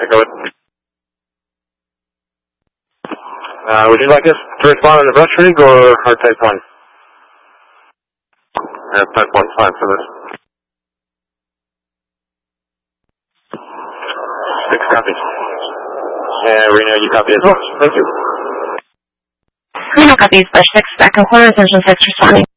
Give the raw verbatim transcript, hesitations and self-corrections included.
Echo it. Uh, would you like us to respond on the brush rig or hard type one? Yeah, type one's fine for this. Six copies. Yeah, Reno, you copy as well. Thank you. Reno copies, brush six, back and corner, attention six, responding.